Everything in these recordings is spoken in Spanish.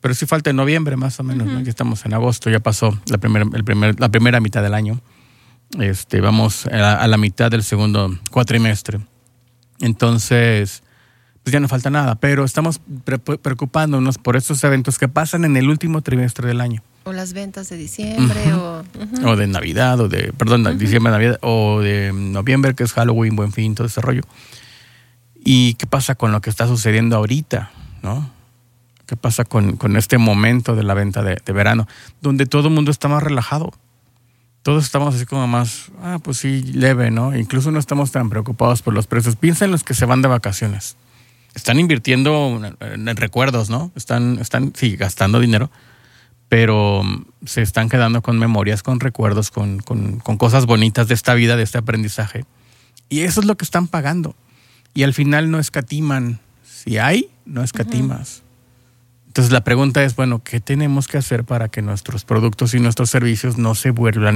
Pero sí falta en noviembre más o menos, ¿no? Ya estamos en agosto, ya pasó la primera mitad del año. Vamos a la mitad del segundo cuatrimestre. Entonces, pues ya no falta nada, pero estamos preocupándonos por estos eventos que pasan en el último trimestre del año. O las ventas de diciembre, o de Navidad, diciembre, Navidad, o de noviembre, que es Halloween, Buen Fin, todo ese rollo. ¿Y qué pasa con lo que está sucediendo ahorita, no? ¿Qué pasa con este momento de la venta de verano, donde todo el mundo está más relajado? Todos estamos así como más, pues sí, leve, ¿no? Incluso no estamos tan preocupados por los precios. Piensa en los que se van de vacaciones. Están invirtiendo en recuerdos, ¿no? Están sí, gastando dinero, pero se están quedando con memorias, con recuerdos, con cosas bonitas de esta vida, de este aprendizaje. Y eso es lo que están pagando. Y al final no escatiman. Si hay, no escatimas. Entonces la pregunta es, bueno, ¿qué tenemos que hacer para que nuestros productos y nuestros servicios no se vuelvan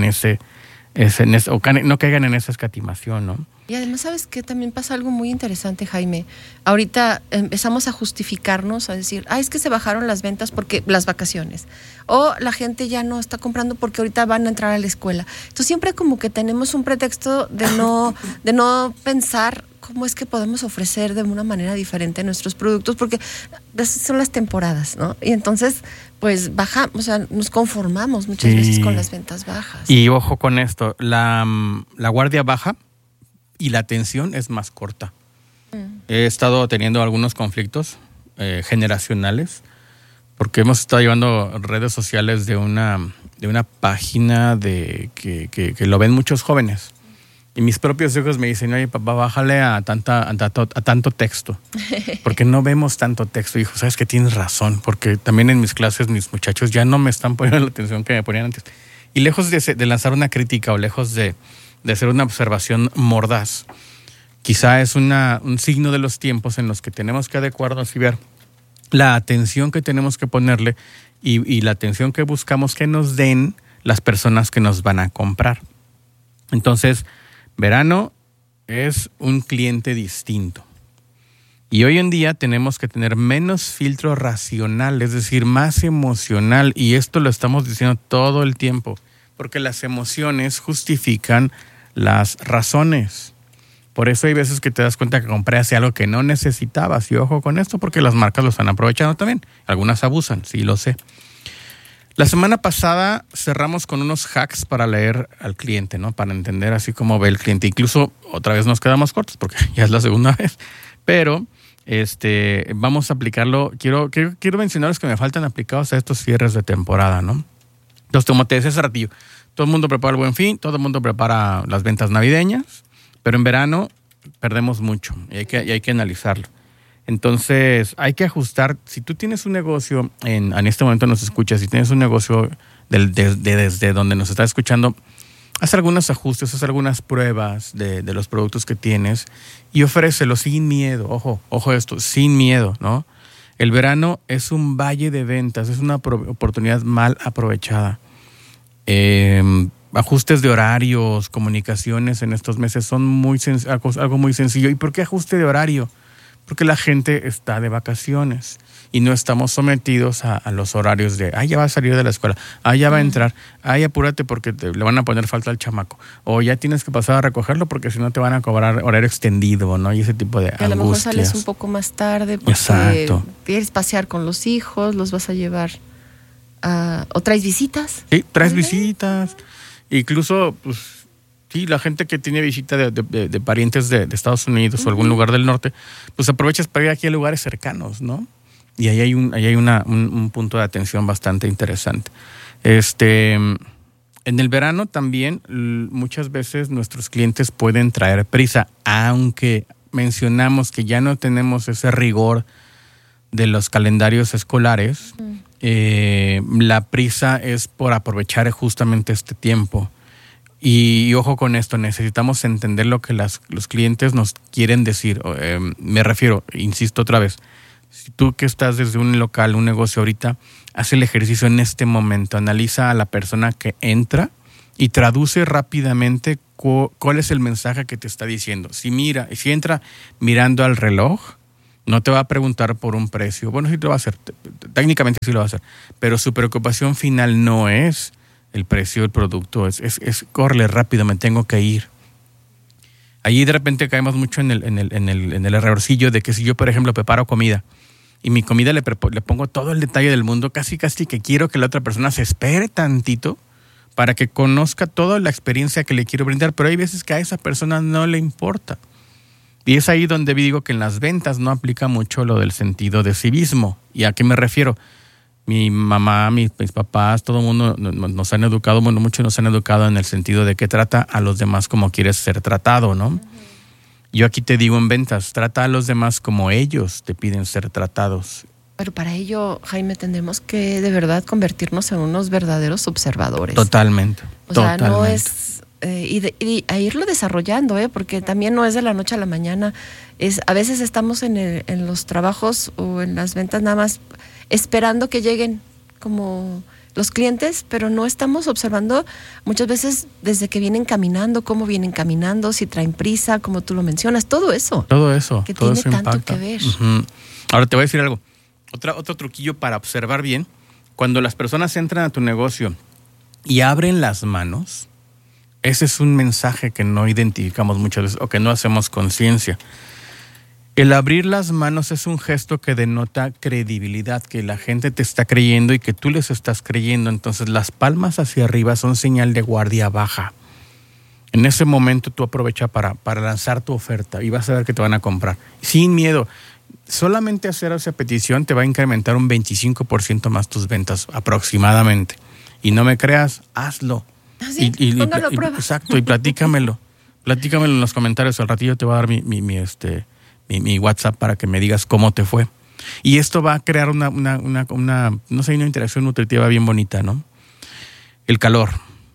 o no caigan en esa escatimación, ¿no? Y además, ¿sabes qué? También pasa algo muy interesante, Jaime. Ahorita empezamos a justificarnos, a decir, es que se bajaron las ventas porque las vacaciones. O la gente ya no está comprando porque ahorita van a entrar a la escuela. Entonces siempre como que tenemos un pretexto de no pensar cómo es que podemos ofrecer de una manera diferente nuestros productos, porque son las temporadas, ¿no? Y entonces, pues nos conformamos muchas veces con las ventas bajas. Y ojo con esto, la guardia baja y la atención es más corta. He estado teniendo algunos conflictos generacionales, porque hemos estado llevando redes sociales de una página que lo ven muchos jóvenes. Y mis propios hijos me dicen, oye, papá, bájale a tanto texto. Porque no vemos tanto texto. Hijo, sabes que tienes razón, porque también en mis clases mis muchachos ya no me están poniendo la atención que me ponían antes. Y lejos de lanzar una crítica o lejos de hacer una observación mordaz, quizá es un signo de los tiempos en los que tenemos que adecuarnos y ver la atención que tenemos que ponerle y la atención que buscamos que nos den las personas que nos van a comprar. Entonces, verano es un cliente distinto. Y hoy en día tenemos que tener menos filtro racional, es decir, más emocional. Y esto lo estamos diciendo todo el tiempo, porque las emociones justifican las razones. Por eso hay veces que te das cuenta que compraste algo que no necesitabas. Y ojo con esto, porque las marcas lo están aprovechando también. Algunas abusan, sí lo sé. La semana pasada cerramos con unos hacks para leer al cliente, ¿no? Para entender así cómo ve el cliente. Incluso otra vez nos quedamos cortos porque ya es la segunda vez. Pero vamos a aplicarlo. Quiero mencionarles que me faltan aplicados a estos cierres de temporada, ¿no? Entonces, como te decía hace ratillo, todo el mundo prepara el Buen Fin, todo el mundo prepara las ventas navideñas, pero en verano perdemos mucho y hay que analizarlo. Entonces, hay que ajustar. Si tú tienes un negocio, en este momento nos escuchas, si tienes un negocio desde donde nos estás escuchando, haz algunos ajustes, haz algunas pruebas de los productos que tienes y ofrécelos sin miedo. Ojo esto, sin miedo, ¿no? El verano es un valle de ventas, es una oportunidad mal aprovechada. Ajustes de horarios, comunicaciones en estos meses son algo muy sencillo. ¿Y por qué ajuste de horario? Porque la gente está de vacaciones y no estamos sometidos a los horarios de, ya va a salir de la escuela, ya va a entrar, apúrate porque le van a poner falta al chamaco, o ya tienes que pasar a recogerlo porque si no te van a cobrar horario extendido, ¿no? Y ese tipo de angustias. A lo mejor sales un poco más tarde porque quieres pasear con los hijos, los vas a llevar o traes visitas. Sí, traes visitas, incluso pues sí, la gente que tiene visita de parientes de Estados Unidos o algún lugar del norte, pues aprovechas para ir aquí a lugares cercanos, ¿no? Y ahí hay un punto de atención bastante interesante. En el verano también muchas veces nuestros clientes pueden traer prisa, aunque mencionamos que ya no tenemos ese rigor de los calendarios escolares. La prisa es por aprovechar justamente este tiempo. Y ojo con esto, necesitamos entender lo que los clientes nos quieren decir. Me refiero, insisto otra vez, si tú que estás desde un local, un negocio ahorita, haz el ejercicio en este momento, analiza a la persona que entra y traduce rápidamente cuál es el mensaje que te está diciendo. Si entra mirando al reloj, No te va a preguntar por un precio. Bueno, sí te lo va a hacer. Técnicamente sí lo va a hacer. Pero su preocupación final no es el precio del producto. Es córrele rápido, me tengo que ir. Allí de repente caemos mucho en el errorcillo de que si yo, por ejemplo, preparo comida y mi comida le pongo todo el detalle del mundo, casi que quiero que la otra persona se espere tantito para que conozca toda la experiencia que le quiero brindar. Pero hay veces que a esa persona no le importa. Y es ahí donde digo que en las ventas no aplica mucho lo del sentido de civismo. ¿Y a qué me refiero? Mi mamá, mis papás, todo el mundo nos han educado, bueno, muchos nos han educado en el sentido de que trata a los demás como quieres ser tratado, ¿no? Uh-huh. Yo aquí te digo en ventas, trata a los demás como ellos te piden ser tratados. Pero para ello, Jaime, tendremos que de verdad convertirnos en unos verdaderos observadores. Totalmente. O sea, no es... y a irlo desarrollando, porque también no es de la noche a la mañana. A veces estamos en los trabajos o en las ventas nada más esperando que lleguen como los clientes, pero no estamos observando muchas veces desde que vienen caminando, cómo vienen caminando, si traen prisa, como tú lo mencionas, todo eso. Que todo tiene eso tanto impacta. que ver. Uh-huh. Ahora te voy a decir algo. Otro truquillo para observar bien. Cuando las personas entran a tu negocio y abren las manos, ese es un mensaje que no identificamos muchas veces o que no hacemos conciencia. El abrir las manos es un gesto que denota credibilidad, que la gente te está creyendo y que tú les estás creyendo. Entonces las palmas hacia arriba son señal de guardia baja. En ese momento tú aprovecha para lanzar tu oferta y vas a ver que te van a comprar. Sin miedo. Solamente hacer esa petición te va a incrementar un 25% más tus ventas aproximadamente. Y no me creas, hazlo. ¿Sí? Póngalo a prueba. Exacto, y platícamelo. Platícamelo en los comentarios. Al ratillo te voy a dar mi WhatsApp para que me digas cómo te fue. Y esto va a crear una interacción nutritiva bien bonita, ¿no? El calor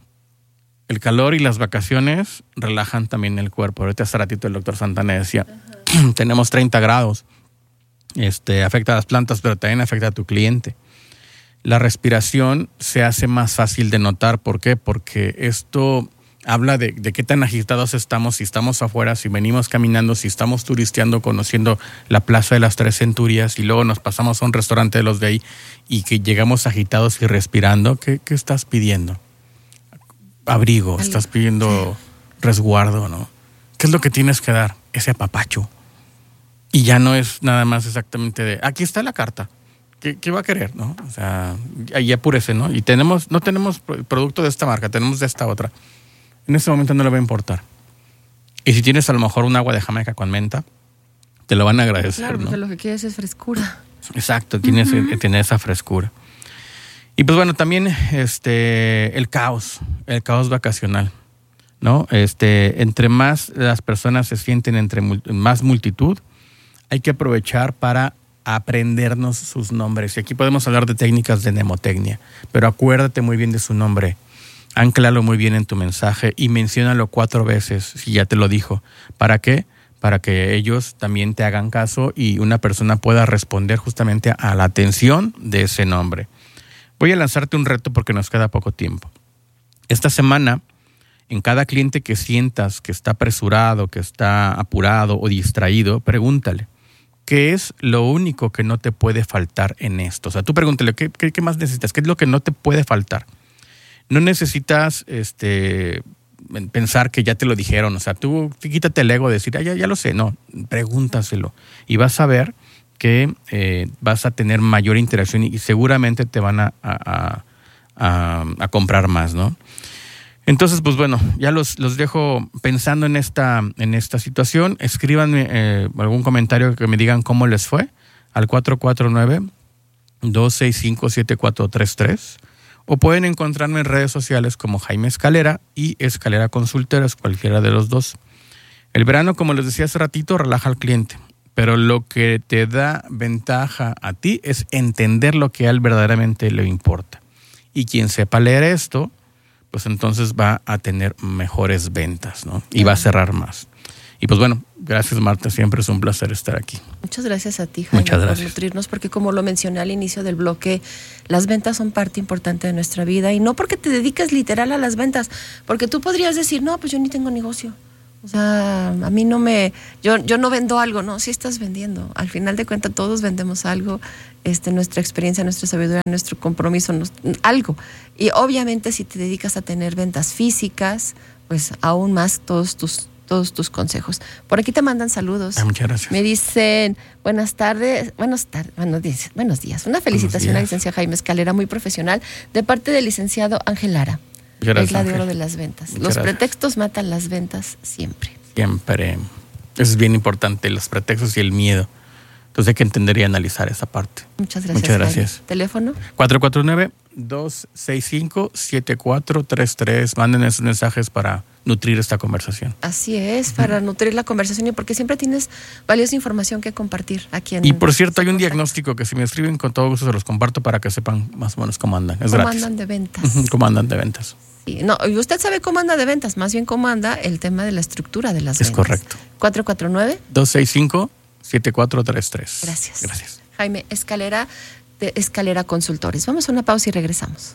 y las vacaciones relajan también el cuerpo. Ahorita hace ratito el doctor Santana decía, tenemos 30 grados, afecta a las plantas, pero también afecta a tu cliente. La respiración se hace más fácil de notar. ¿Por qué? Porque esto habla de qué tan agitados estamos, si estamos afuera, si venimos caminando, si estamos turisteando, conociendo la Plaza de las Tres Centurias y luego nos pasamos a un restaurante de los de ahí y que llegamos agitados y respirando. ¿Qué estás pidiendo? Abrigo, estás pidiendo resguardo, ¿no? ¿Qué es lo que tienes que dar? Ese apapacho. Y ya no es nada más exactamente de, aquí está la carta. ¿Qué va a querer, no? O sea, ahí apúrese, ¿no? Y no tenemos producto de esta marca, tenemos de esta otra. En ese momento no le va a importar. Y si tienes a lo mejor un agua de Jamaica con menta, te lo van a agradecer, claro, porque ¿no? lo que quieres es frescura. Exacto, tienes que tener esa frescura. Y pues bueno, también el caos vacacional, ¿no? Entre más las personas se sienten entre más multitud, hay que aprovechar para aprendernos sus nombres. Y aquí podemos hablar de técnicas de mnemotecnia, pero acuérdate muy bien de su nombre. Ánclalo muy bien en tu mensaje y menciónalo 4 veces, si ya te lo dijo. ¿Para qué? Para que ellos también te hagan caso y una persona pueda responder justamente a la atención de ese nombre. Voy a lanzarte un reto porque nos queda poco tiempo. Esta semana, en cada cliente que sientas que está apresurado, que está apurado o distraído, pregúntale, ¿qué es lo único que no te puede faltar en esto? O sea, tú pregúntale, ¿qué más necesitas? ¿Qué es lo que no te puede faltar? No necesitas pensar que ya te lo dijeron. O sea, tú quítate el ego de decir, ya lo sé. No, pregúntaselo. Y vas a ver que vas a tener mayor interacción y seguramente te van a comprar más, ¿no? Entonces, pues bueno, ya los dejo pensando en esta situación. Escríbanme algún comentario que me digan cómo les fue al 449-265-7433 o pueden encontrarme en redes sociales como Jaime Escalera y Escalera Consultores, cualquiera de los dos. El verano, como les decía hace ratito, relaja al cliente, pero lo que te da ventaja a ti es entender lo que a él verdaderamente le importa. Y quien sepa leer esto, pues entonces va a tener mejores ventas, ¿no? Y va a cerrar más. Y pues bueno, gracias Marta, siempre es un placer estar aquí. Muchas gracias a ti, Jaime, por nutrirnos, porque como lo mencioné al inicio del bloque, las ventas son parte importante de nuestra vida y no porque te dediques literal a las ventas, porque tú podrías decir, no, pues yo ni tengo negocio, O sea, a mí yo no vendo algo, no, sí estás vendiendo. Al final de cuentas todos vendemos algo, nuestra experiencia, nuestra sabiduría, nuestro compromiso, algo. Y obviamente si te dedicas a tener ventas físicas, pues aún más todos tus consejos. Por aquí te mandan saludos. Muchas gracias. Me dicen, buenos días. Una felicitación al licenciado Jaime Escalera, muy profesional, de parte del licenciado Ángel Lara. Gracias, es la de Ángel. oro de las ventas. Muchas Los gracias. pretextos matan las ventas siempre. Siempre. Eso es bien importante, los pretextos y el miedo. Entonces hay que entender y analizar esa parte. Muchas gracias. Muchas gracias. Jaime. ¿Teléfono? 449-265-7433. Manden esos mensajes para nutrir esta conversación. Así es, para nutrir la conversación y porque siempre tienes valiosa información que compartir aquí en... Y por cierto, hay un diagnóstico que si me escriben con todo gusto se los comparto para que sepan más o menos cómo andan. Es ¿Cómo gratis. andan de ventas? ¿Cómo andan de ventas? Sí, no, y usted sabe cómo anda de ventas, más bien cómo anda el tema de la estructura de las ventas. Es correcto. 449. 265-7433. Gracias. Jaime Escalera, de Escalera Consultores. Vamos a una pausa y regresamos.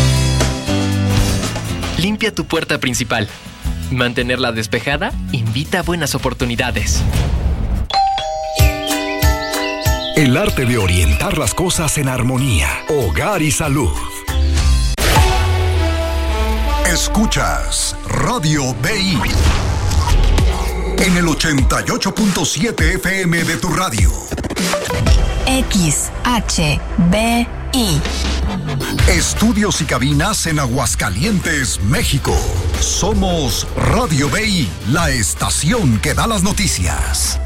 Limpia tu puerta principal. Mantenerla despejada invita a buenas oportunidades. El arte de orientar las cosas en armonía. Hogar y salud. Escuchas Radio BI en el 88.7 FM de tu radio. XHBI. Estudios y cabinas en Aguascalientes, México. Somos Radio BI, la estación que da las noticias.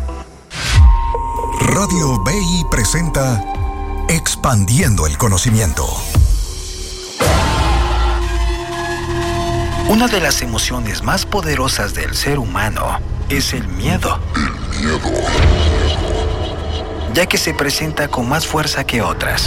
Radio BI presenta Expandiendo el Conocimiento. Una de las emociones más poderosas del ser humano es el miedo. Ya que se presenta con más fuerza que otras.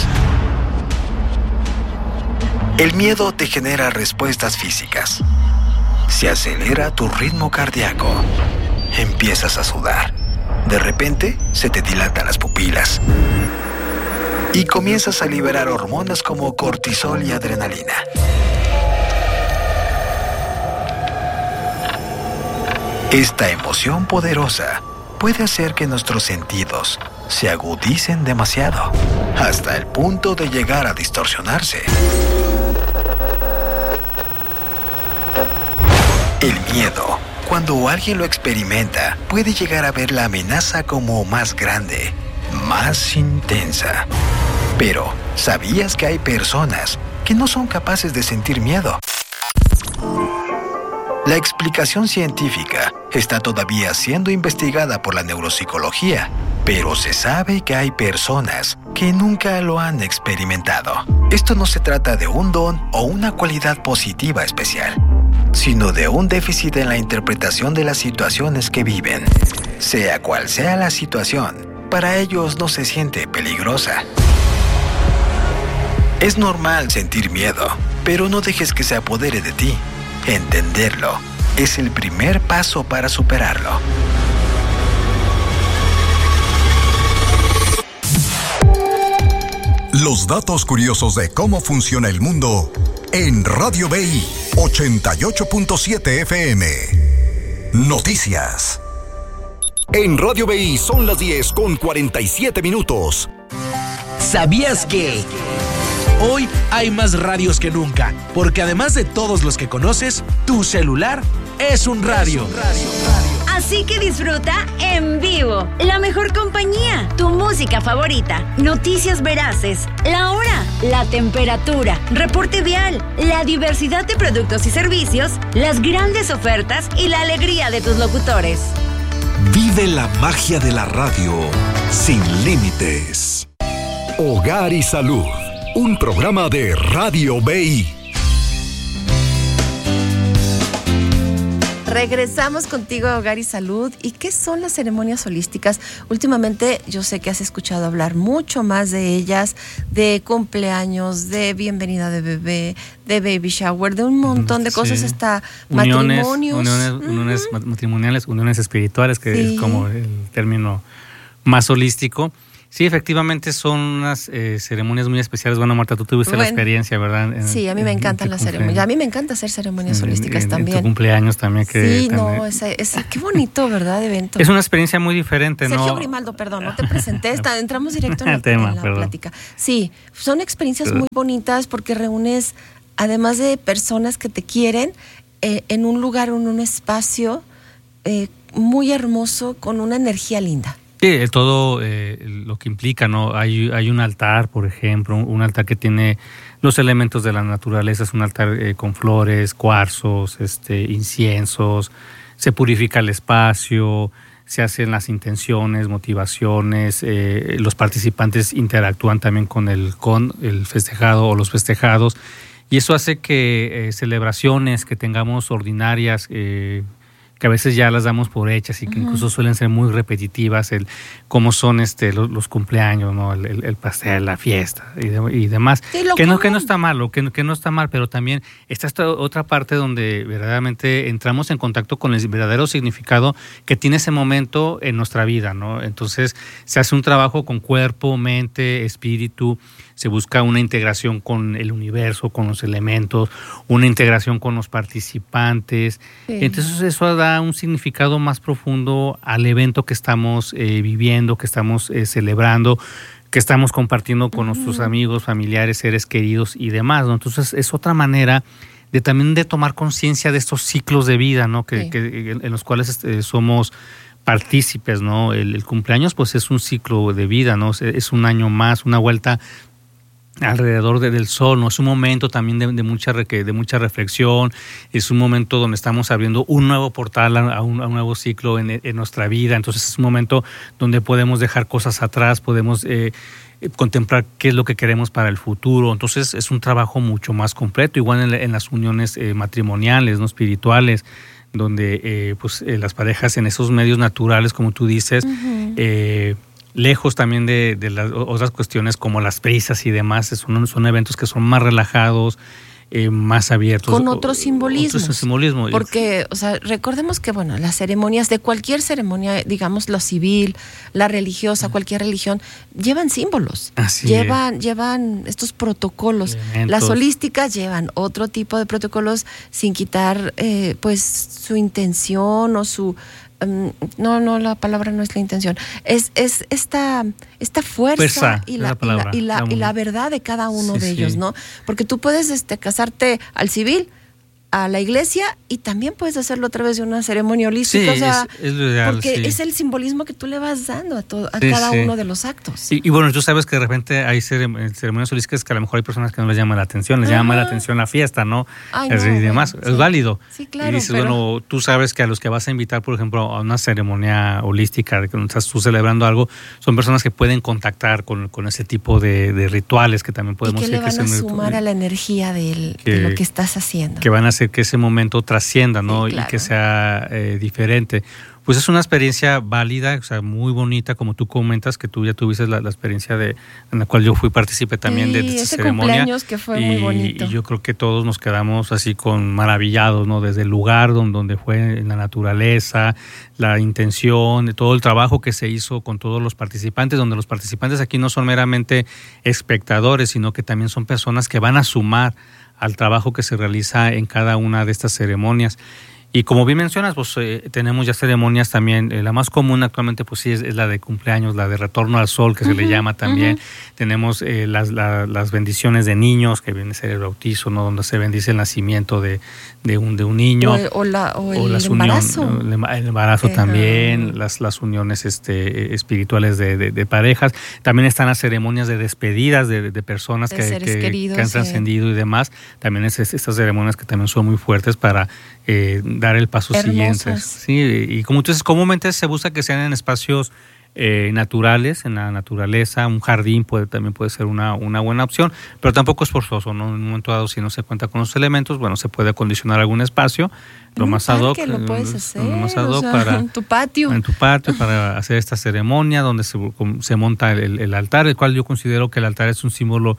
El miedo te genera respuestas físicas. Se acelera tu ritmo cardíaco. Empiezas a sudar. De repente, se te dilatan las pupilas. Y comienzas a liberar hormonas como cortisol y adrenalina. Esta emoción poderosa puede hacer que nuestros sentidos se agudicen demasiado, hasta el punto de llegar a distorsionarse. El miedo, cuando alguien lo experimenta, puede llegar a ver la amenaza como más grande, más intensa. Pero, ¿sabías que hay personas que no son capaces de sentir miedo? La explicación científica está todavía siendo investigada por la neuropsicología, pero se sabe que hay personas que nunca lo han experimentado. Esto no se trata de un don o una cualidad positiva especial, sino de un déficit en la interpretación de las situaciones que viven. Sea cual sea la situación, para ellos no se siente peligrosa. Es normal sentir miedo, pero no dejes que se apodere de ti. Entenderlo es el primer paso para superarlo. Los datos curiosos de cómo funciona el mundo en Radio BI 88.7 FM. Noticias. En Radio BI son las 10:47. ¿Sabías que? Hoy hay más radios que nunca, porque además de todos los que conoces, tu celular es un radio. Así que disfruta en vivo la mejor compañía, tu música favorita, noticias veraces, la hora, la temperatura, reporte vial, la diversidad de productos y servicios, las grandes ofertas y la alegría de tus locutores. Vive la magia de la radio sin límites. Hogar y salud. Un programa de Radio BI. Regresamos contigo a Hogar y Salud. ¿Y qué son las ceremonias holísticas? Últimamente yo sé que has escuchado hablar mucho más de ellas, de cumpleaños, de bienvenida de bebé, de baby shower, de un montón de cosas, hasta matrimonios. Uniones matrimoniales, uniones espirituales, que Sí. es como el término más holístico. Sí, efectivamente son unas ceremonias muy especiales. Bueno, Marta, tú tuviste la experiencia, ¿verdad? Sí, a mí me encantan las ceremonias. A mí me encanta hacer ceremonias holísticas también. En tu cumpleaños también. Sí, no, qué bonito, ¿verdad? Evento. Es una experiencia muy diferente, Sergio ¿no? Grimaldo, perdón, no te presenté. Entramos directo en la plática. Sí, son experiencias muy bonitas porque reúnes, además de personas que te quieren, en un lugar, en un espacio muy hermoso, con una energía linda. Sí, todo lo que implica, ¿no? Hay un altar, por ejemplo, un altar que tiene los elementos de la naturaleza, es un altar con flores, cuarzos, inciensos, se purifica el espacio, se hacen las intenciones, motivaciones, los participantes interactúan también con el festejado o los festejados, y eso hace que celebraciones que tengamos ordinarias, que a veces ya las damos por hechas y que incluso suelen ser muy repetitivas, cómo son los cumpleaños, ¿no? El pastel, la fiesta y demás. Sí, que no está mal, que no está mal, pero también está esta otra parte donde verdaderamente entramos en contacto con el verdadero significado que tiene ese momento en nuestra vida, ¿no? Entonces se hace un trabajo con cuerpo, mente, espíritu. Se busca una integración con el universo, con los elementos, una integración con los participantes. Sí. Entonces eso da un significado más profundo al evento que estamos viviendo, que estamos celebrando, que estamos compartiendo con nuestros amigos, familiares, seres queridos y demás, ¿no? Entonces es otra manera también de tomar conciencia de estos ciclos de vida, ¿no? Que en los cuales somos partícipes, ¿no? El cumpleaños pues es un ciclo de vida, ¿no? Es un año más, una vuelta alrededor del sol, ¿no? Es un momento también de mucha reflexión, es un momento donde estamos abriendo un nuevo portal a un nuevo ciclo en nuestra vida. Entonces es un momento donde podemos dejar cosas atrás, podemos contemplar qué es lo que queremos para el futuro. Entonces es un trabajo mucho más completo, igual en las uniones matrimoniales, ¿no? Espirituales, donde las parejas en esos medios naturales, como tú dices, lejos también de las otras cuestiones como las prisas y demás, son eventos que son más relajados, más abiertos. Con otros simbolismos. Porque, o sea, recordemos que, bueno, las ceremonias de cualquier ceremonia, digamos lo civil, la religiosa, cualquier religión, llevan símbolos. Llevan estos protocolos. Elementos. Las holísticas llevan otro tipo de protocolos sin quitar, pues, su intención o su... No, la palabra no es la intención. Es esta fuerza y la verdad de cada uno de ellos, ¿no? Porque tú puedes casarte al civil, a la iglesia, y también puedes hacerlo a través de una ceremonia holística. Sí, es lo ideal, porque es el simbolismo que tú le vas dando a cada uno de los actos. Y bueno, tú sabes que de repente hay ceremonias holísticas que a lo mejor hay personas que no les llama la atención, les llama la atención la fiesta, ¿no? Y demás. Sí. Es válido. Sí, claro. Y dices, bueno, tú sabes que a los que vas a invitar, por ejemplo, a una ceremonia holística, de que estás tú celebrando algo, son personas que pueden contactar con ese tipo de rituales que también podemos decir que le van a sumar a la energía de lo que estás haciendo. Que van a hacer que ese momento trascienda, ¿no? Sí, claro. Y que sea diferente. Pues es una experiencia válida, o sea, muy bonita, como tú comentas, que tú ya tuviste la experiencia en la cual yo fui partícipe también de esta ceremonia. Cumpleaños que fue muy bonito. Y yo creo que todos nos quedamos así maravillados, ¿no? Desde el lugar donde fue, en la naturaleza, la intención, todo el trabajo que se hizo con todos los participantes, donde los participantes aquí no son meramente espectadores, sino que también son personas que van a sumar al trabajo que se realiza en cada una de estas ceremonias. Y como bien mencionas, pues tenemos ya ceremonias también, la más común actualmente pues sí es la de cumpleaños, la de retorno al sol, que se le llama también. Tenemos las bendiciones de niños, que viene a ser el bautizo, ¿no? Donde se bendice el nacimiento de un niño. O el embarazo. El embarazo también, las uniones espirituales de parejas. También están las ceremonias de despedidas de personas que han trascendido y demás. También estas ceremonias que también son muy fuertes para dar el paso siguiente. Sí, y como tú dices, comúnmente se busca que sean en espacios naturales, en la naturaleza. Un jardín también puede ser una buena opción, pero tampoco es forzoso, ¿no? En un momento dado, si no se cuenta con los elementos, bueno, se puede acondicionar algún espacio, lo más ad hoc, lo puedes hacer, para en tu patio. En tu patio, para hacer esta ceremonia donde se monta el altar, el cual yo considero que el altar es un símbolo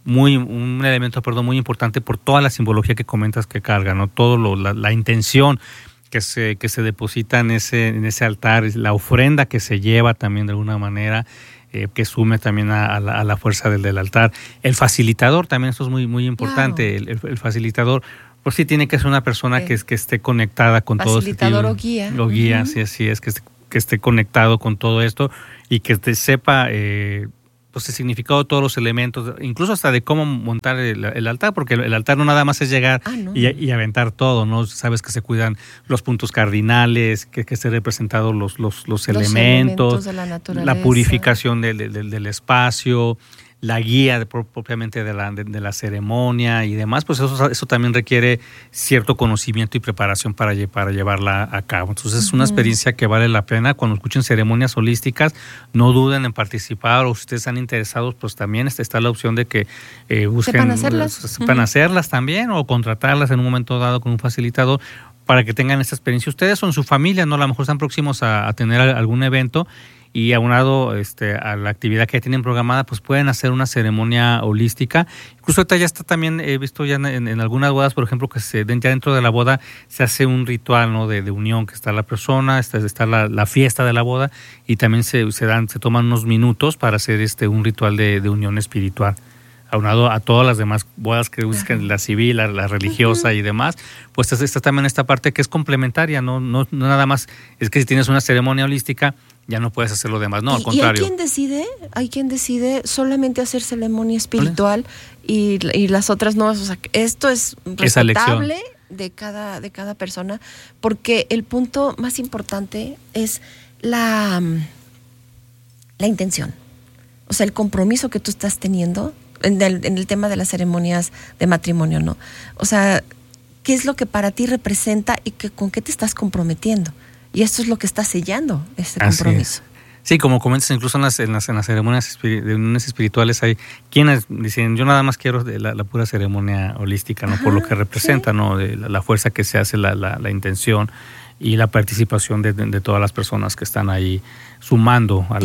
un elemento muy importante por toda la simbología que comentas que carga, ¿no? Todo la intención que se deposita en ese altar, la ofrenda que se lleva también de alguna manera, que sume también a la fuerza del altar. El facilitador también, eso es muy, muy importante. Claro. El facilitador, pues sí tiene que ser una persona que esté conectada con todo esto. Facilitador o guía. O guía, sí, así es, que esté conectado con todo esto y que sepa pues el significado de todos los elementos, incluso hasta de cómo montar el altar, porque el altar no nada más es llegar y aventar todo, ¿no? Sabes que se cuidan los puntos cardinales, que esté representados los elementos de la naturaleza, la purificación del espacio, la guía propiamente de la ceremonia y demás, pues eso también requiere cierto conocimiento y preparación para llevarla a cabo. Entonces es una experiencia que vale la pena. Cuando escuchen ceremonias holísticas, no duden en participar, o si ustedes están interesados, pues también está la opción de que busquen, sepan hacerlas también, o contratarlas en un momento dado con un facilitador para que tengan esta experiencia ustedes o en su familia, ¿no? A lo mejor están próximos a tener algún evento y aunado a la actividad que tienen programada, pues pueden hacer una ceremonia holística. Incluso ahorita ya está también, he visto ya en algunas bodas, por ejemplo, que ya dentro de la boda se hace un ritual, ¿no? de unión, que está la persona, está la fiesta de la boda, y también se toman unos minutos para hacer un ritual de unión espiritual. Aunado a todas las demás bodas que buscan, la civil, la religiosa y demás, pues está también esta parte que es complementaria, no nada más es que si tienes una ceremonia holística ya no puedes hacer lo demás, no, al contrario. ¿Y hay quien decide solamente hacer ceremonia espiritual y las otras no? O sea, esto es respetable de cada persona, porque el punto más importante es la intención, o sea, el compromiso que tú estás teniendo en el tema de las ceremonias de matrimonio, ¿no? O sea, ¿qué es lo que para ti representa y con qué te estás comprometiendo? Y esto es lo que está sellando este compromiso. Sí, como comentas, incluso en las ceremonias de uniones espirituales hay quienes dicen, yo nada más quiero la pura ceremonia holística, ¿no? Por lo que representa, ¿no? De la fuerza que se hace, la intención y la participación de todas las personas que están ahí sumando a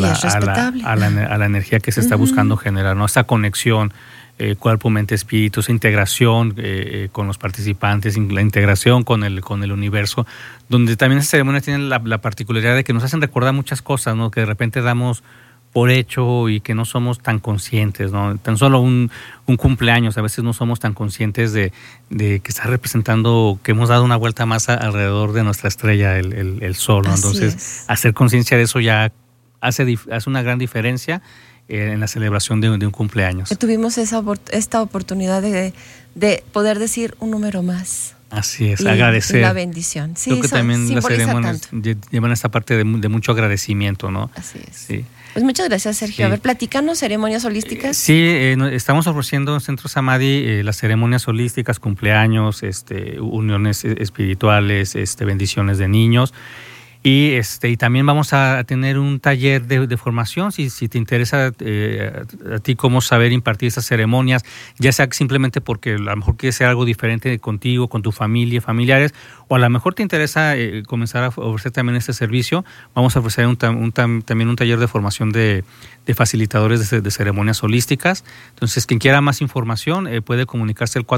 la energía que se está buscando generar, ¿no? Esta conexión cuerpo, mente, espíritu, esa integración con los participantes, la integración con el universo, donde también esas ceremonias tienen la particularidad de que nos hacen recordar muchas cosas, ¿no? Que de repente damos por hecho y que no somos tan conscientes, ¿no? Tan solo un cumpleaños, a veces no somos tan conscientes de que está representando que hemos dado una vuelta más alrededor de nuestra estrella, el sol, ¿no? Entonces, hacer conciencia de eso ya hace una gran diferencia en la celebración de un cumpleaños. Que tuvimos esta oportunidad de poder decir un número más. Así es, agradecer. Y la bendición. Sí, creo que también las ceremonias llevan esta parte de mucho agradecimiento, ¿no? Así es. Sí. Pues muchas gracias, Sergio. Sí. A ver, platícanos, ceremonias holísticas. Sí, estamos ofreciendo en Centro Samadhi las ceremonias holísticas, cumpleaños, uniones espirituales, bendiciones de niños. Y también vamos a tener un taller de formación, si te interesa a ti cómo saber impartir esas ceremonias, ya sea simplemente porque a lo mejor quieres hacer algo diferente contigo, con tu familia, familiares, o a lo mejor te interesa comenzar a ofrecer también este servicio. Vamos a ofrecer también un taller de formación de facilitadores de ceremonias holísticas. Entonces, quien quiera más información puede comunicarse al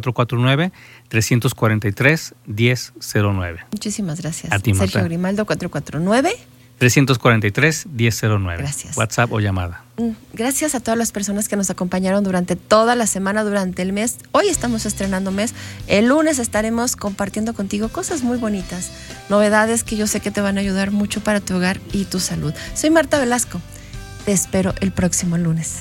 449-343-1009. Muchísimas gracias. A ti, Marta. Sergio Grimaldo, 449-343-1009. Gracias. WhatsApp o llamada. Gracias a todas las personas que nos acompañaron durante toda la semana, durante el mes. Hoy estamos estrenando mes. El lunes estaremos compartiendo contigo cosas muy bonitas, novedades que yo sé que te van a ayudar mucho para tu hogar y tu salud. Soy Marta Velasco. Te espero el próximo lunes.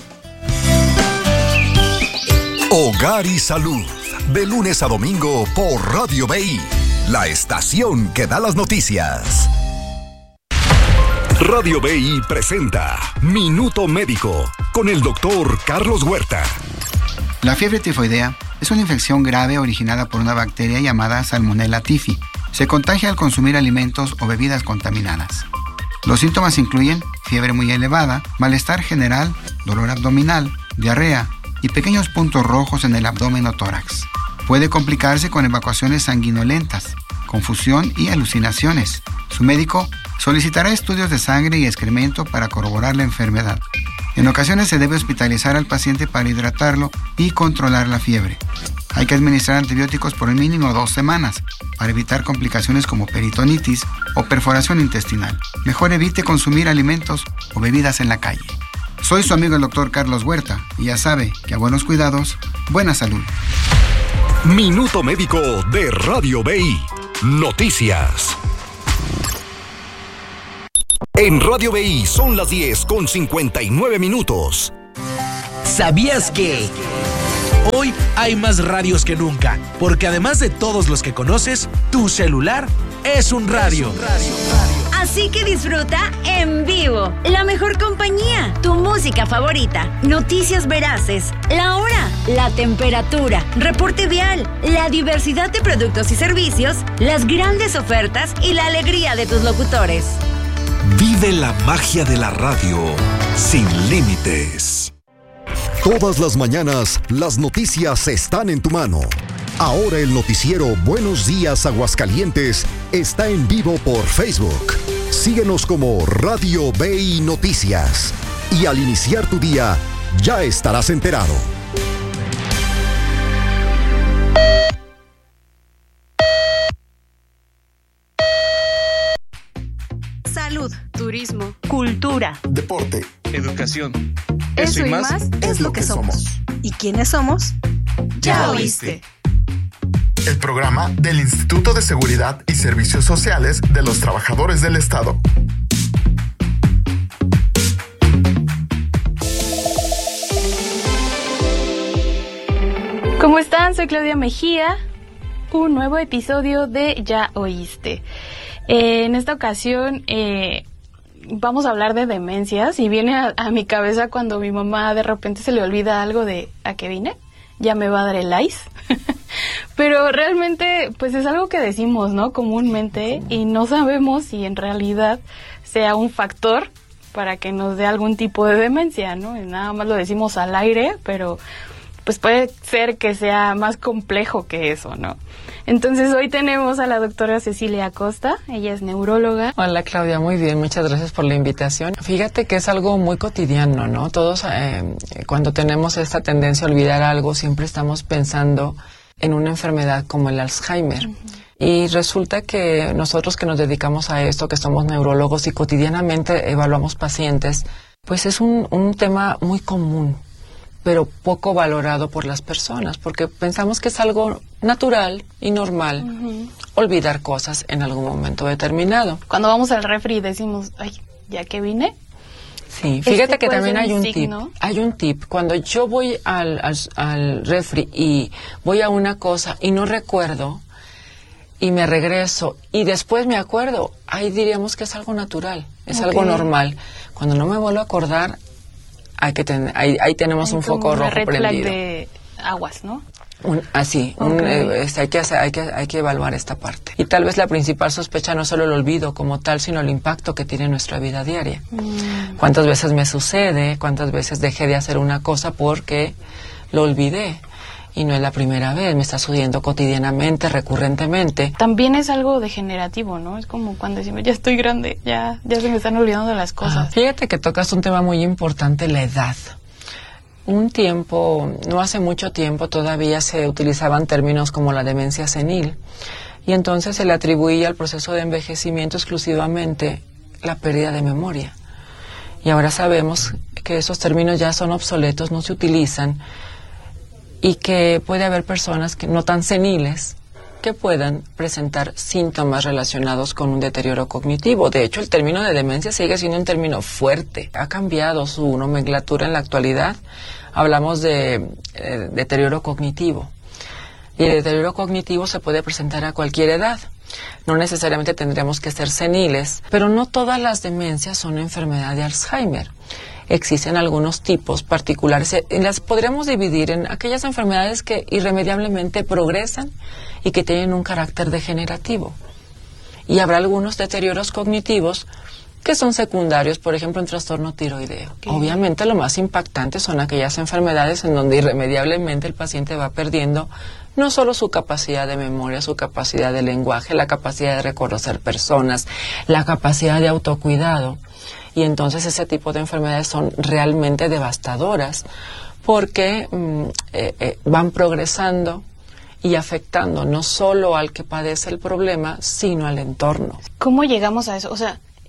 Hogar y Salud, de lunes a domingo por Radio BI, la estación que da las noticias. Radio BI presenta Minuto Médico con el doctor Carlos Huerta. La fiebre tifoidea es una infección grave originada por una bacteria llamada Salmonella typhi. Se contagia al consumir alimentos o bebidas contaminadas. Los síntomas incluyen fiebre muy elevada, malestar general, dolor abdominal, diarrea y pequeños puntos rojos en el abdomen o tórax. Puede complicarse con evacuaciones sanguinolentas, confusión y alucinaciones. Su médico solicitará estudios de sangre y excremento para corroborar la enfermedad. En ocasiones se debe hospitalizar al paciente para hidratarlo y controlar la fiebre. Hay que administrar antibióticos por el mínimo 2 semanas para evitar complicaciones como peritonitis o perforación intestinal. Mejor evite consumir alimentos o bebidas en la calle. Soy su amigo el doctor Carlos Huerta y ya sabe que a buenos cuidados, buena salud. Minuto Médico de Radio BI. Noticias. En Radio BI son las 10:59. ¿Sabías que? Hoy hay más radios que nunca, porque además de todos los que conoces, tu celular es un radio. Así que disfruta en vivo la mejor compañía, tu música favorita, noticias veraces, la hora, la temperatura, reporte vial, la diversidad de productos y servicios, las grandes ofertas y la alegría de tus locutores. Vive la magia de la radio sin límites. Todas las mañanas, las noticias están en tu mano. Ahora el noticiero Buenos Días Aguascalientes está en vivo por Facebook. Síguenos como Radio BI Noticias. Y al iniciar tu día, ya estarás enterado. Salud, turismo, cultura, deporte, educación. Eso y más es lo que somos. ¿Y quiénes somos? Ya oíste. El programa del Instituto de Seguridad y Servicios Sociales de los Trabajadores del Estado. ¿Cómo están? Soy Claudia Mejía. Un nuevo episodio de Ya Oíste. En esta ocasión vamos a hablar de demencias y viene a mi cabeza cuando mi mamá de repente se le olvida algo de ¿a qué vine? Ya me va a dar el ice. Pero realmente pues es algo que decimos, ¿no? Comúnmente, y no sabemos si en realidad sea un factor para que nos dé algún tipo de demencia, ¿no? Y nada más lo decimos al aire, pero pues puede ser que sea más complejo que eso, ¿no? Entonces hoy tenemos a la doctora Cecilia Acosta, ella es neuróloga. Hola Claudia, muy bien, muchas gracias por la invitación. Fíjate que es algo muy cotidiano, ¿no? Todos cuando tenemos esta tendencia a olvidar algo, siempre estamos pensando en una enfermedad como el Alzheimer. Uh-huh. Y resulta que nosotros que nos dedicamos a esto, que somos neurólogos y cotidianamente evaluamos pacientes, pues es un tema muy común, pero poco valorado por las personas, porque pensamos que es algo natural y normal, uh-huh, olvidar cosas en algún momento determinado. Cuando vamos al refri y decimos, ay, ¿ya que vine? Sí, fíjate que también hay un tip. Hay un tip. Cuando yo voy al refri y voy a una cosa y no recuerdo, y me regreso, y después me acuerdo, ahí diríamos que es algo natural, es algo normal. Cuando no me vuelvo a acordar, ahí tenemos un foco rojo prendido. De aguas, ¿no? Hay que evaluar esta parte. Y tal vez la principal sospecha no solo el olvido como tal, sino el impacto que tiene en nuestra vida diaria. ¿Cuántas veces me sucede? ¿Cuántas veces dejé de hacer una cosa porque lo olvidé? Y no es la primera vez, me está sucediendo cotidianamente, recurrentemente. También es algo degenerativo, ¿no? Es como cuando decimos, ya estoy grande, ya se me están olvidando de las cosas. Fíjate que tocas un tema muy importante, la edad. No hace mucho tiempo todavía se utilizaban términos como la demencia senil, y entonces se le atribuía al proceso de envejecimiento exclusivamente la pérdida de memoria. Y ahora sabemos que esos términos ya son obsoletos, no se utilizan, y que puede haber personas que no tan seniles que puedan presentar síntomas relacionados con un deterioro cognitivo. De hecho, el término de demencia sigue siendo un término fuerte. Ha cambiado su nomenclatura en la actualidad. Hablamos de deterioro cognitivo. Y el deterioro cognitivo se puede presentar a cualquier edad. No necesariamente tendríamos que ser seniles, pero no todas las demencias son enfermedad de Alzheimer. Existen algunos tipos particulares y las podríamos dividir en aquellas enfermedades que irremediablemente progresan y que tienen un carácter degenerativo. Y habrá algunos deterioros cognitivos que son secundarios, por ejemplo, en trastorno tiroideo. Obviamente lo más impactante son aquellas enfermedades en donde irremediablemente el paciente va perdiendo no solo su capacidad de memoria, su capacidad de lenguaje, la capacidad de reconocer personas, la capacidad de autocuidado. Y entonces ese tipo de enfermedades son realmente devastadoras porque van progresando y afectando no solo al que padece el problema, sino al entorno. ¿Cómo llegamos a eso? O sea,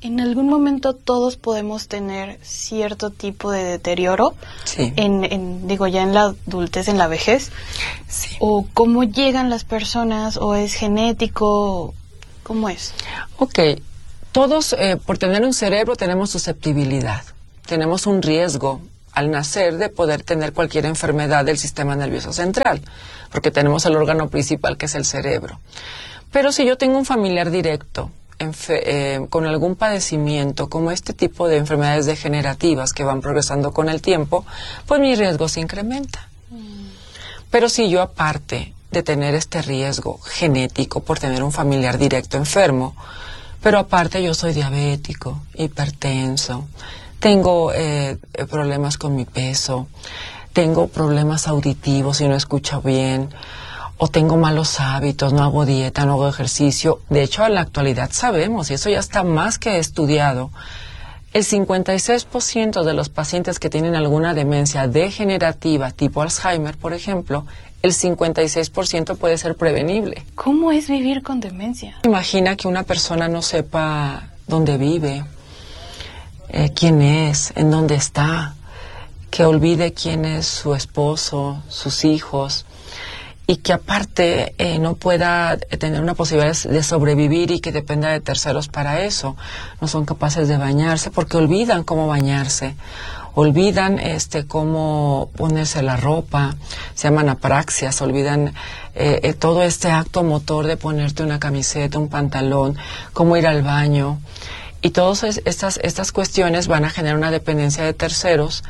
en algún momento todos podemos tener cierto tipo de deterioro, sí. Digo, ya en la adultez, en la vejez, sí. O cómo llegan las personas, o es genético, ¿cómo es? Ok, todos por tener un cerebro tenemos susceptibilidad, tenemos un riesgo al nacer de poder tener cualquier enfermedad del sistema nervioso central, porque tenemos el órgano principal que es el cerebro. Pero si yo tengo un familiar directo con algún padecimiento, como este tipo de enfermedades degenerativas que van progresando con el tiempo, pues mi riesgo se incrementa. Pero si yo, aparte de tener este riesgo genético por tener un familiar directo enfermo, pero aparte yo soy diabético, hipertenso, tengo problemas con mi peso, tengo problemas auditivos y no escucho bien, o tengo malos hábitos, no hago dieta, no hago ejercicio. De hecho, en la actualidad sabemos, y eso ya está más que estudiado, el 56% de los pacientes que tienen alguna demencia degenerativa, tipo Alzheimer, por ejemplo, el 56% puede ser prevenible. ¿Cómo es vivir con demencia? Imagina que una persona no sepa dónde vive, quién es, en dónde está, que olvide quién es su esposo, sus hijos, y que aparte no pueda tener una posibilidad de sobrevivir y que dependa de terceros para eso. No son capaces de bañarse porque olvidan cómo bañarse, olvidan cómo ponerse la ropa, se llaman apraxias, olvidan todo este acto motor de ponerte una camiseta, un pantalón, cómo ir al baño. Y todas estas cuestiones van a generar una dependencia de terceros,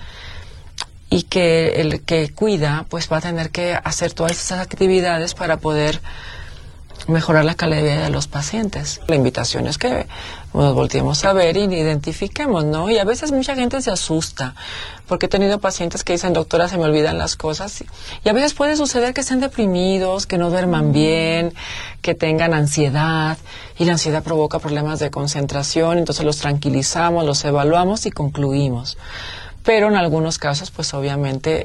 y que el que cuida pues va a tener que hacer todas esas actividades para poder mejorar la calidad de vida de los pacientes. La invitación es que nos volteemos a ver y identifiquemos, ¿no? Y a veces mucha gente se asusta, porque he tenido pacientes que dicen, doctora, se me olvidan las cosas. Y a veces puede suceder que estén deprimidos, que no duerman bien, que tengan ansiedad, y la ansiedad provoca problemas de concentración, entonces los tranquilizamos, los evaluamos y concluimos. Pero en algunos casos, pues obviamente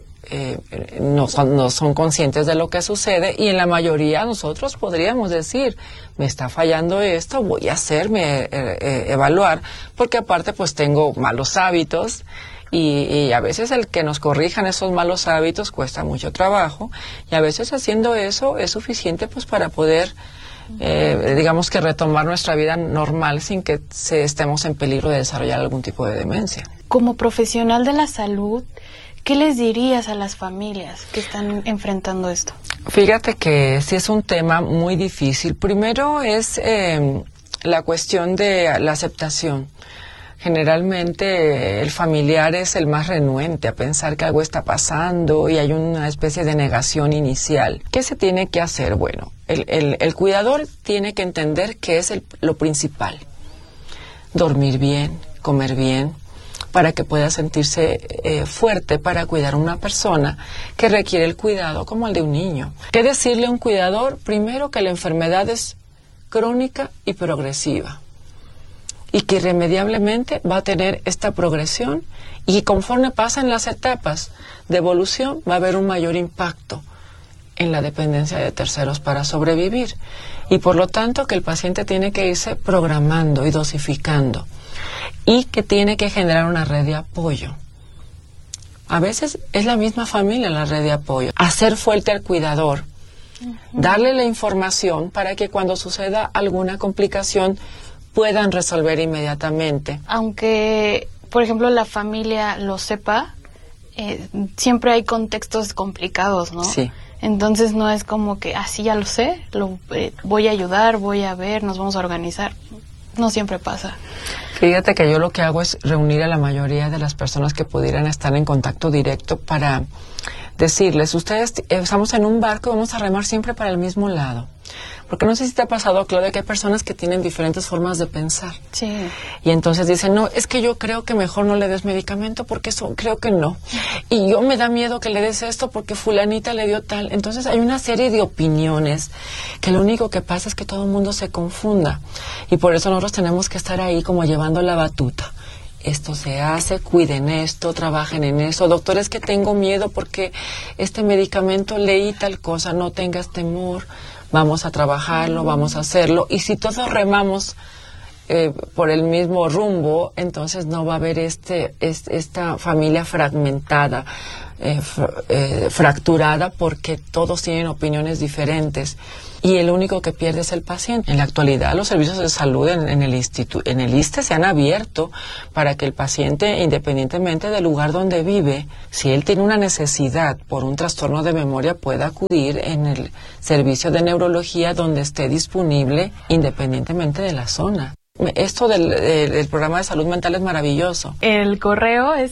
no son conscientes de lo que sucede, y en la mayoría nosotros podríamos decir, me está fallando esto, voy a hacerme evaluar, porque aparte pues tengo malos hábitos, y a veces el que nos corrijan esos malos hábitos cuesta mucho trabajo, y a veces haciendo eso es suficiente pues para poder digamos que retomar nuestra vida normal sin que estemos en peligro de desarrollar algún tipo de demencia. Como profesional de la salud, ¿qué les dirías a las familias que están enfrentando esto? Fíjate que sí es un tema muy difícil. Primero es la cuestión de la aceptación. Generalmente el familiar es el más renuente a pensar que algo está pasando y hay una especie de negación inicial. ¿Qué se tiene que hacer? Bueno, el cuidador tiene que entender que es lo principal. Dormir bien, comer bien, para que pueda sentirse fuerte para cuidar a una persona que requiere el cuidado como el de un niño. ¿Qué decirle a un cuidador? Primero, que la enfermedad es crónica y progresiva, y que irremediablemente va a tener esta progresión, y conforme pasan las etapas de evolución va a haber un mayor impacto en la dependencia de terceros para sobrevivir, y por lo tanto que el paciente tiene que irse programando y dosificando, y que tiene que generar una red de apoyo. A veces es la misma familia la red de apoyo. Hacer fuerte al cuidador, darle la información para que cuando suceda alguna complicación puedan resolver inmediatamente. Aunque, por ejemplo, la familia lo sepa, siempre hay contextos complicados, ¿no? Sí. Entonces no es como que, así ya lo sé, voy a ayudar, voy a ver, nos vamos a organizar. No siempre pasa. Fíjate que yo lo que hago es reunir a la mayoría de las personas que pudieran estar en contacto directo para decirles, ustedes estamos en un barco y vamos a remar siempre para el mismo lado. Porque no sé si te ha pasado, Claudia, que hay personas que tienen diferentes formas de pensar. Sí. Y entonces dicen, no, es que yo creo que mejor no le des medicamento porque eso creo que no. Y yo me da miedo que le des esto porque fulanita le dio tal. Entonces hay una serie de opiniones que lo único que pasa es que todo el mundo se confunda. Y por eso nosotros tenemos que estar ahí como llevando la batuta. Esto se hace, cuiden esto, trabajen en eso. Doctor, es que tengo miedo porque este medicamento leí tal cosa, no tengas temor. Vamos a trabajarlo, vamos a hacerlo. Y si todos remamos por el mismo rumbo, entonces no va a haber esta familia fragmentada, fracturada, porque todos tienen opiniones diferentes y el único que pierde es el paciente. En la actualidad los servicios de salud en el ISSSTE se han abierto para que el paciente, independientemente del lugar donde vive, si él tiene una necesidad por un trastorno de memoria, pueda acudir en el servicio de neurología donde esté disponible, independientemente de la zona. Esto del programa de salud mental es maravilloso. El correo es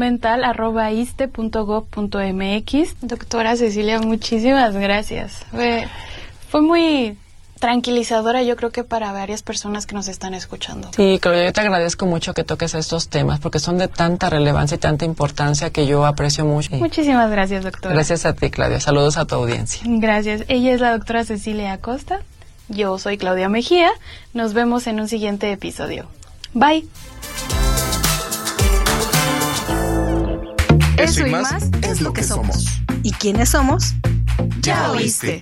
saludmental@iste.gov.mx. Doctora Cecilia, muchísimas gracias. Fue muy tranquilizadora, yo creo que para varias personas que nos están escuchando. Sí, Claudia, yo te agradezco mucho que toques estos temas porque son de tanta relevancia y tanta importancia que yo aprecio mucho. Muchísimas gracias, doctora. Gracias a ti, Claudia. Saludos a tu audiencia. Gracias. Ella es la doctora Cecilia Acosta. Yo soy Claudia Mejía. Nos vemos en un siguiente episodio. Bye. Eso y más es lo que somos. ¿Y quiénes somos? Ya oíste.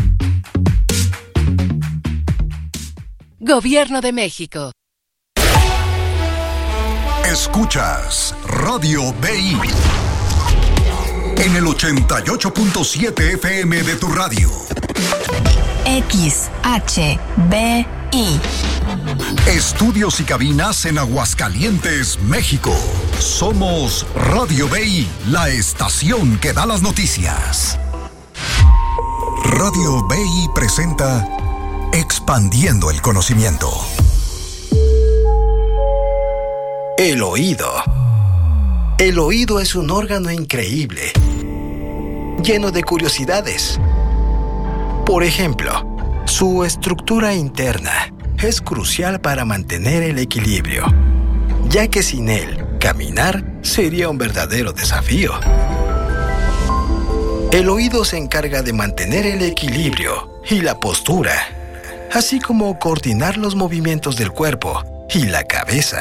Gobierno de México. Escuchas Radio BI en el 88.7 FM de tu radio. XHBI. Estudios y cabinas en Aguascalientes, México. Somos Radio BI, la estación que da las noticias. Radio BI presenta Expandiendo el conocimiento. El oído. El oído es un órgano increíble, lleno de curiosidades. Por ejemplo, su estructura interna es crucial para mantener el equilibrio, ya que sin él, caminar sería un verdadero desafío. El oído se encarga de mantener el equilibrio y la postura, así como coordinar los movimientos del cuerpo y la cabeza.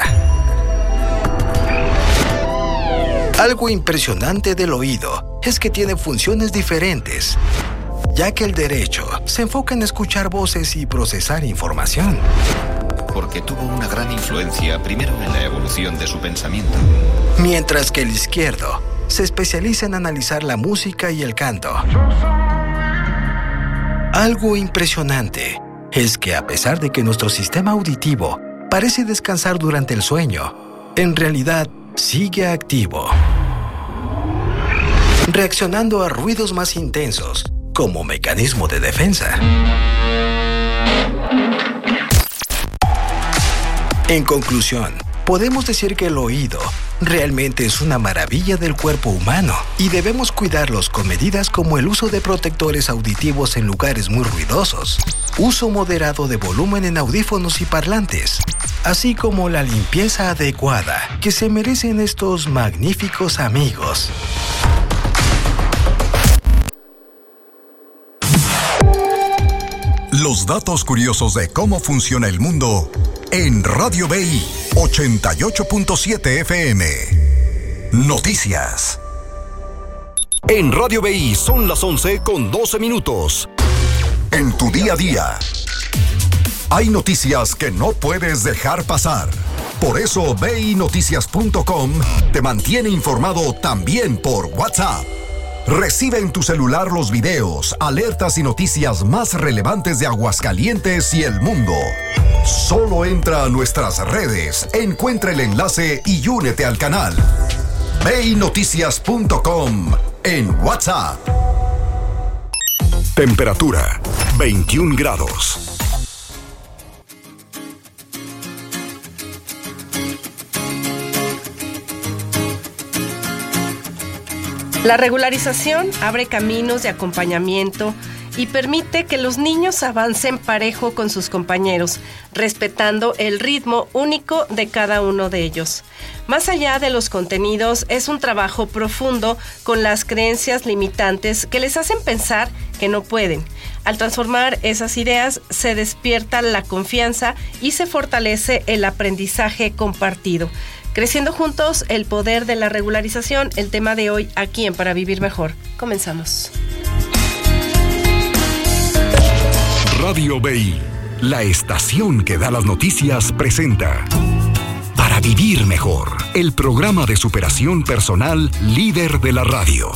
Algo impresionante del oído es que tiene funciones diferentes, ya que el derecho se enfoca en escuchar voces y procesar información. Porque tuvo una gran influencia primero en la evolución de su pensamiento. Mientras que el izquierdo se especializa en analizar la música y el canto. Algo impresionante es que a pesar de que nuestro sistema auditivo parece descansar durante el sueño, en realidad sigue activo, reaccionando a ruidos más intensos como mecanismo de defensa. En conclusión, podemos decir que el oído realmente es una maravilla del cuerpo humano y debemos cuidarlos con medidas como el uso de protectores auditivos en lugares muy ruidosos, uso moderado de volumen en audífonos y parlantes, así como la limpieza adecuada que se merecen estos magníficos amigos. Los datos curiosos de cómo funciona el mundo en Radio BI 88.7 FM. Noticias. En Radio BI son las 11:12. En tu día a día hay noticias que no puedes dejar pasar. Por eso BINoticias.com te mantiene informado también por WhatsApp. Recibe en tu celular los videos, alertas y noticias más relevantes de Aguascalientes y el mundo. Solo entra a nuestras redes, encuentra el enlace y únete al canal. BINoticias.com en WhatsApp. Temperatura 21 grados. La regularización abre caminos de acompañamiento y permite que los niños avancen parejo con sus compañeros, respetando el ritmo único de cada uno de ellos. Más allá de los contenidos, es un trabajo profundo con las creencias limitantes que les hacen pensar que no pueden. Al transformar esas ideas, se despierta la confianza y se fortalece el aprendizaje compartido. Creciendo juntos, el poder de la regularización, el tema de hoy aquí en Para Vivir Mejor. Comenzamos. Radio BI, La estación que da las noticias presenta Para Vivir Mejor, el programa de superación personal líder de la radio.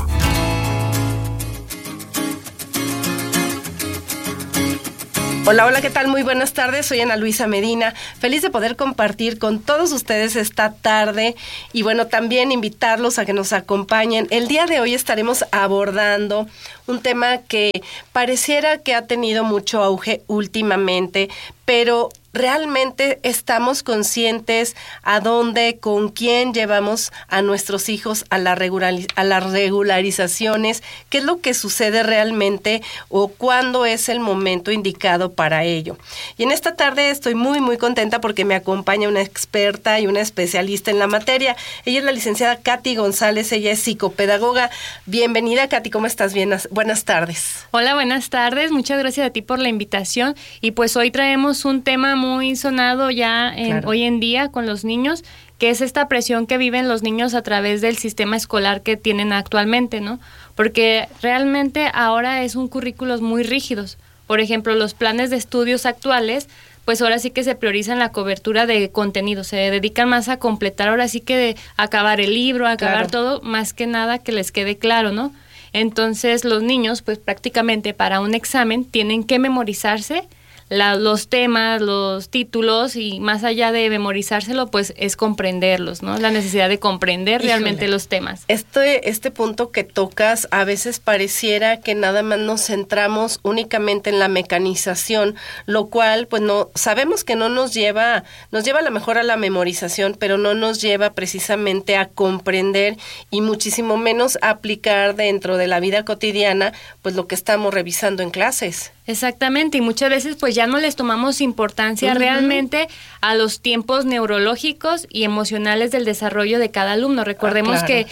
Hola, hola, ¿qué tal? Muy buenas tardes, soy Ana Luisa Medina, feliz de poder compartir con todos ustedes esta tarde y bueno, también invitarlos a que nos acompañen. El día de hoy estaremos abordando un tema que pareciera que ha tenido mucho auge últimamente, pero ¿realmente estamos conscientes a dónde, con quién llevamos a nuestros hijos a las regularizaciones? ¿Qué es lo que sucede realmente o cuándo es el momento indicado para ello? Y en esta tarde estoy muy, muy contenta porque me acompaña una experta y una especialista en la materia. Ella es la licenciada Katy González, ella es psicopedagoga. Bienvenida, Katy, ¿cómo estás? Buenas tardes. Hola, buenas tardes. Muchas gracias a ti por la invitación. Y pues hoy traemos un tema muy sonado ya hoy en día con los niños, que es esta presión que viven los niños a través del sistema escolar que tienen actualmente, ¿no? Porque realmente ahora es un currículos muy rígidos. Por ejemplo, los planes de estudios actuales, pues ahora sí que se priorizan la cobertura de contenido, se dedican más a completar, ahora sí que de acabar el libro, acabar todo, más que nada que les quede claro, ¿no? Entonces los niños, pues prácticamente para un examen tienen que memorizarse los temas, los títulos, y más allá de memorizárselo, pues es comprenderlos, ¿no? La necesidad de comprender realmente los temas. Este punto que tocas, a veces pareciera que nada más nos centramos únicamente en la mecanización, lo cual, pues no, sabemos que no nos lleva a lo mejor a la memorización, pero no nos lleva precisamente a comprender y muchísimo menos a aplicar dentro de la vida cotidiana, pues lo que estamos revisando en clases. Exactamente, y muchas veces pues ya no les tomamos importancia realmente a los tiempos neurológicos y emocionales del desarrollo de cada alumno. Recordemos que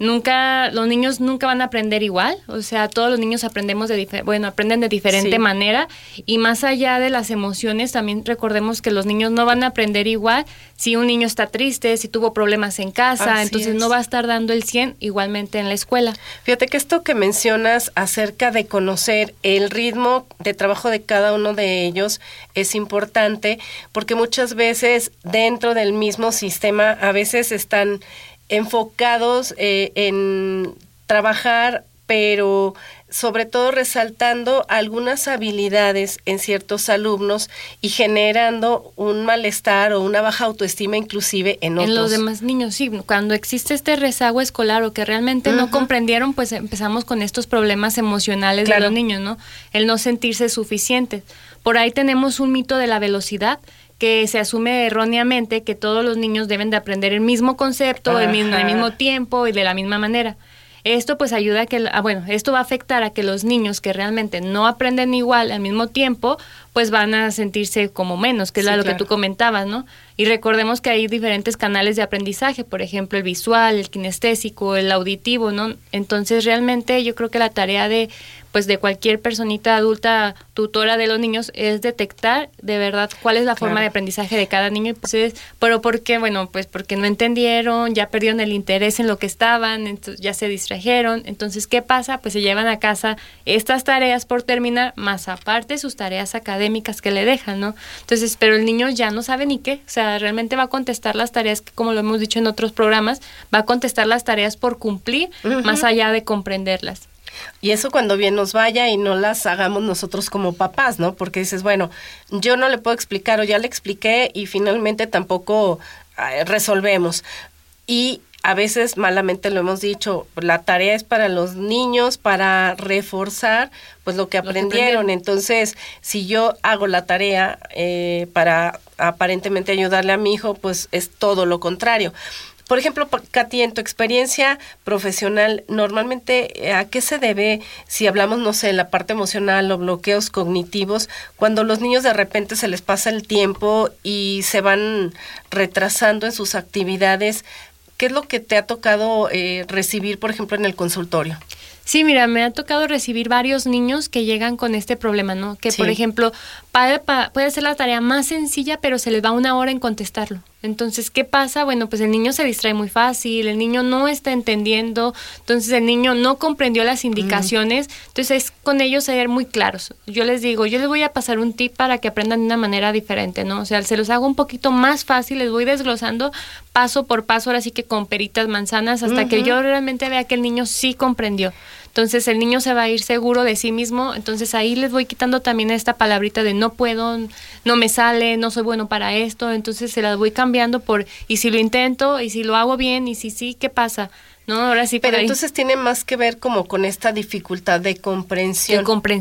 los niños nunca van a aprender igual, o sea, todos los niños aprenden de diferente manera, y más allá de las emociones, también recordemos que los niños no van a aprender igual si un niño está triste, si tuvo problemas en casa, entonces no va a estar dando el 100 igualmente en la escuela. Fíjate que esto que mencionas acerca de conocer el ritmo de trabajo de cada uno de ellos es importante, porque muchas veces dentro del mismo sistema a veces están enfocados en trabajar, pero sobre todo resaltando algunas habilidades en ciertos alumnos y generando un malestar o una baja autoestima inclusive en otros. En los demás niños, sí. Cuando existe este rezago escolar o que realmente no comprendieron, pues empezamos con estos problemas emocionales de los niños, ¿no? El no sentirse suficientes. Por ahí tenemos un mito de la velocidad, que se asume erróneamente que todos los niños deben de aprender el mismo concepto, al mismo tiempo y de la misma manera. Esto pues ayuda a que, esto va a afectar a que los niños que realmente no aprenden igual al mismo tiempo, pues van a sentirse como menos, que es lo que tú comentabas, ¿no? Y recordemos que hay diferentes canales de aprendizaje, por ejemplo, el visual, el kinestésico, el auditivo, ¿no? Entonces realmente yo creo que la tarea de cualquier personita adulta, tutora de los niños, es detectar de verdad cuál es la forma de aprendizaje de cada niño. Entonces, ¿pero por qué? Bueno, pues porque no entendieron, ya perdieron el interés en lo que estaban, entonces ya se distrajeron. Entonces, ¿qué pasa? Pues se llevan a casa estas tareas por terminar, más aparte sus tareas académicas que le dejan, ¿no? Entonces, pero el niño ya no sabe ni qué, o sea, realmente va a contestar las tareas, que, como lo hemos dicho en otros programas, va a contestar las tareas por cumplir, más allá de comprenderlas. Y eso cuando bien nos vaya y no las hagamos nosotros como papás, ¿no? Porque dices, bueno, yo no le puedo explicar o ya le expliqué y finalmente tampoco resolvemos. Y a veces malamente lo hemos dicho, la tarea es para los niños, para reforzar pues lo que aprendieron. Entonces, si yo hago la tarea para aparentemente ayudarle a mi hijo, pues es todo lo contrario. Por ejemplo, Katy, en tu experiencia profesional, normalmente, ¿a qué se debe, si hablamos, no sé, la parte emocional o bloqueos cognitivos, cuando los niños de repente se les pasa el tiempo y se van retrasando en sus actividades? ¿Qué es lo que te ha tocado recibir, por ejemplo, en el consultorio? Sí, mira, me ha tocado recibir varios niños que llegan con este problema, ¿no? Que, por ejemplo, puede ser la tarea más sencilla, pero se les va 1 hora en contestarlo. Entonces, ¿qué pasa? Bueno, pues el niño se distrae muy fácil, el niño no está entendiendo, entonces el niño no comprendió las indicaciones, entonces es con ellos ser muy claros. Yo les digo, yo les voy a pasar un tip para que aprendan de una manera diferente, ¿no? O sea, se los hago un poquito más fácil, les voy desglosando paso por paso, ahora sí que con peritas, manzanas, hasta que yo realmente vea que el niño sí comprendió. Entonces el niño se va a ir seguro de sí mismo, entonces ahí les voy quitando también esta palabrita de no puedo, no me sale, no soy bueno para esto, entonces se las voy cambiando por y si lo intento, y si lo hago bien, y si sí, ¿qué pasa? ¿No? Ahora sí. Pero entonces tiene más que ver como con esta dificultad de comprensión.